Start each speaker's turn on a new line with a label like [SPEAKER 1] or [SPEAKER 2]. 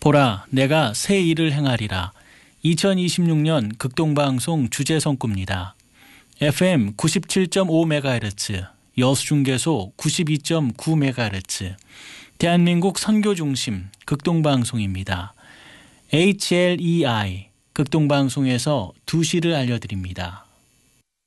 [SPEAKER 1] 보라, 내가 새 일을 행하리라. 2026년 극동방송 주제성구입니다. FM 97.5MHz, 여수중계소 92.9MHz, 대한민국 선교중심 극동방송입니다. HLEI 극동방송에서 2시를 알려드립니다.